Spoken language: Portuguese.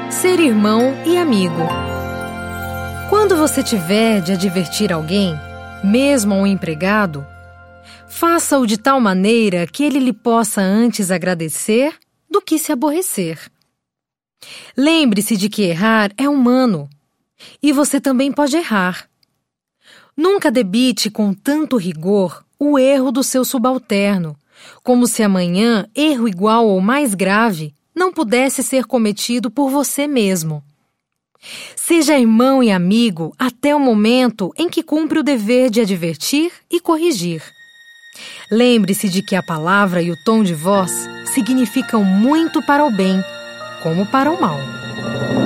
Ser irmão e amigo. Quando você tiver de advertir alguém, mesmo a um empregado, faça-o de tal maneira que ele lhe possa antes agradecer do que se aborrecer. Lembre-se de que errar é humano, e você também pode errar. Nunca debite com tanto rigor o erro do seu subalterno, como se amanhã erro igual ou mais grave não pudesse ser cometido por você mesmo. Seja irmão e amigo até o momento em que cumpre o dever de advertir e corrigir. Lembre-se de que a palavra e o tom de voz significam muito para o bem, como para o mal.